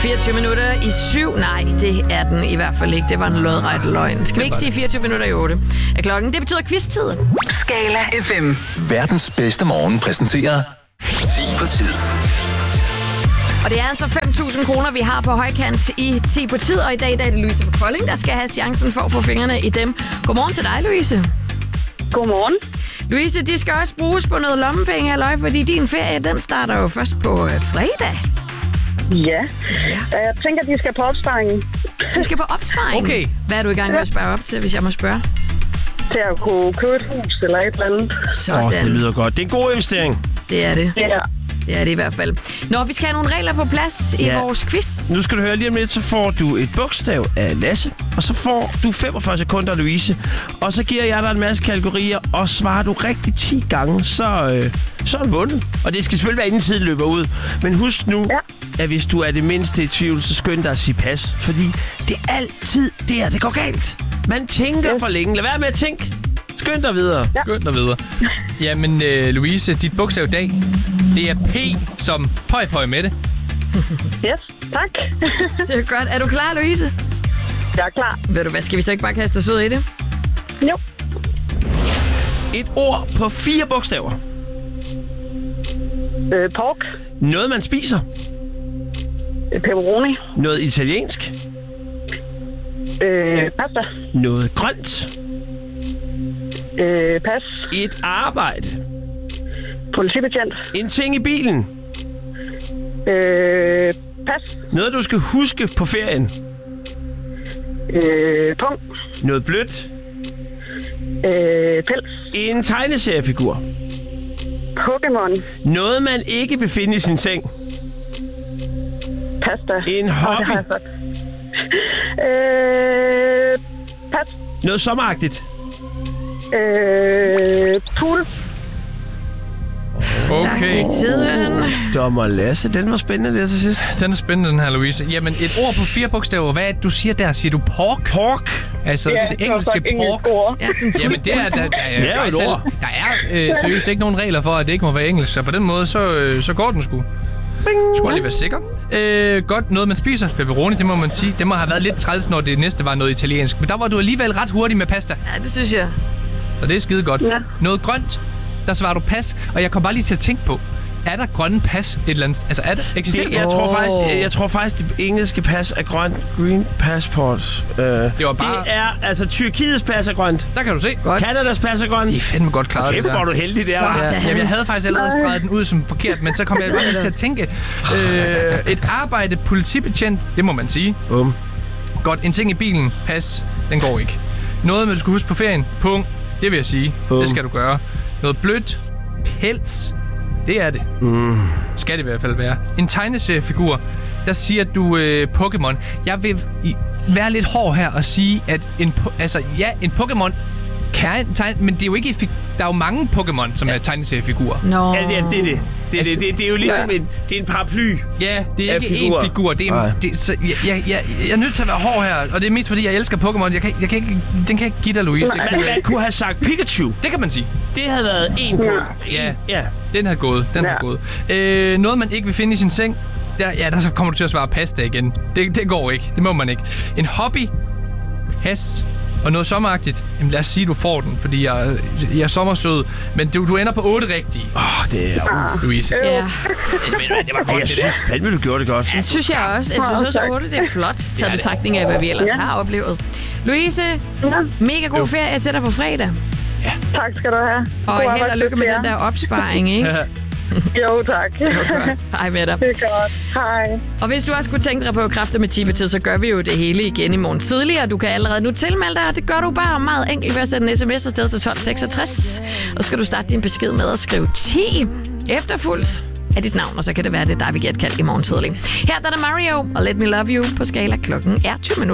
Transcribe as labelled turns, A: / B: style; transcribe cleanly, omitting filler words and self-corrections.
A: 24 minutter i 7. Nej, det er den i hvert fald ikke. Det var en lodret løgn. Skal vi ikke sige 24 minutter i 8 af klokken? Det betyder quiz-tid.
B: Skala FM.
C: Verdens bedste morgen præsenterer 10 på tid.
A: Og det er altså 5.000 kroner, vi har på højkant i 10 på tid. Og i dag er det Louise på Kolding, der skal have chancen for at få fingrene i dem. Godmorgen til dig, Louise.
D: Godmorgen.
A: Louise, de skal også bruges på noget lommepenge, halløj, fordi din ferie, den starter jo først på fredag.
D: Ja. Jeg tænker, de skal på opsparingen.
A: De skal på opsparing?
E: Okay.
A: Hvad er du i gang med at spare op til, hvis jeg må spørge?
D: Til at kunne købe et hus eller et eller andet.
A: Sådan.
E: Det lyder godt. Det er en god investering.
A: Det er det.
D: Ja.
A: Det er det i hvert fald. Nå, vi skal have nogle regler på plads i vores quiz.
E: Nu skal du høre lige om lidt, så får du et bogstav af Lasse, og så får du 45 sekunder, Louise. Og så giver jeg dig en masse kategorier, og svarer du rigtig 10 gange, så er du vundet. Og det skal selvfølgelig være inden tiden løber ud. Men husk nu, at hvis du er det mindste i tvivl, så skynd dig at sige pas. Fordi det er altid der, det går galt. Man tænker for længe. Lad være med at tænke. Skynd dig videre.
F: Ja. Skynd dig videre. Jamen, Louise, dit bogstav i dag, det er P som pøj med det.
D: Yes, tak.
A: Det er godt. Er du klar, Louise?
D: Jeg er klar.
A: Ved du hvad, skal vi så ikke bare kaste os ud i det?
D: Jo.
E: Et ord på 4 bogstaver.
D: Pork.
E: Noget, man spiser.
D: Pepperoni.
E: Noget italiensk.
D: Pasta.
E: Noget grønt.
D: Pas.
E: Et arbejde.
D: Politibetjent.
E: En ting i bilen.
D: Pas.
E: Noget, du skal huske på ferien.
D: Punkt.
E: Noget blødt.
D: Pels.
E: En tegneseriefigur.
D: Pokémon.
E: Noget, man ikke vil finde i sin seng.
D: Pasta.
E: En hobby.
D: Det har jeg sagt. Pas.
E: Noget sommeragtigt.
D: Pool.
F: Okay.
E: Dommer Lasse, den var spændende der til sidst.
F: Den er spændende, den her, Louise. Jamen, et ord på 4 bogstaver. Hvad er det, du siger der? Siger du pork?
E: Pork.
F: Altså, det engelske pork.
A: Ja,
F: Jamen, det er... Der
E: er jo et ord.
F: Der er seriøst ikke nogen regler for, at det ikke må være engelsk. Så på den måde, så går den sgu. Skulle lige være sikker. Godt, noget man spiser. Pepperoni, det må man sige. Det må have været lidt træls, når det næste var noget italiensk. Men der var du alligevel ret hurtig med pasta.
A: Ja, det synes jeg.
F: Så det er skide godt. Ja. Noget grønt, der svarer du pas. Og jeg kom bare lige til at tænke på, er der grønne pas et eller andet? Altså, er det eksisterer?
E: Jeg tror faktisk, det engelske pas er grønt. Green passport.
F: Det var bare...
E: Det er, altså, Tyrkiets pas er grønt.
F: Der kan du se.
E: Kanadas pas er grønt.
F: Det er fandme godt klaret,
E: okay,
F: det der.
E: Hvor du heldig der, var.
F: Ja. Jamen, jeg havde faktisk allerede streget den ud som forkert, men så kom jeg bare lige til at tænke. Et arbejde, politibetjent, det må man sige. Godt, en ting i bilen, pas, den går ikke. Noget, man skal huske på ferien, punkt, det vil jeg sige. Det skal du gøre. Noget blødt, pels, det er det. Skal det i hvert fald være. En tegneseriefigur, der siger du Pokémon. Jeg vil være lidt hård her og sige, at en Pokémon kan tegne, men det er jo ikke der er jo mange Pokémon, som er tegneseriefigurer.
E: Ja, det er det. Det er jo ligesom det er en paraply.
F: Ja, det er ikke én figur. Det er, så jeg er nødt til at være hård her, og det er mest fordi, jeg elsker Pokémon. Den kan jeg ikke give dig, Louise.
E: Man kunne have sagt Pikachu.
F: Det kan man sige.
E: Det havde været en på.
F: Ja, den havde gået. Noget, man ikke vil finde i sin seng, der kommer du til at svare pasta igen. Det går ikke. Det må man ikke. En hobby, pas. Og noget sommeragtigt, jamen lad os sige, du får den, fordi jeg er sommersød, men du ender på 8 rigtige.
E: Det er
F: Louise.
A: Ja.
E: Det var godt, jeg synes fandme, du gjorde det godt.
A: Det synes jeg også. Jeg synes også, 8 det er flot, taget betragtning af, hvad vi ellers har oplevet. Louise, mega god ferie til dig på fredag.
D: Ja. Tak skal du have.
A: Og held og lykke med den der opsparing, ikke?
D: Jo, tak.
A: Hej med dig.
D: Det er godt. Hej.
A: Og hvis du også kunne tænke dig på kræfter med Tibetid, så gør vi jo det hele igen i morgen tidligere. Du kan allerede nu tilmelde dig, og det gør du bare meget enkelt ved at sætte en sms afsted til 1266. Og så skal du starte din besked med at skrive 10 efterfulgt af dit navn, og så kan det være, det er dig, vi giver et kald i morgen tidlig. Her der er det Mario og Let Me Love You på Skala. Klokken er 20 minutter.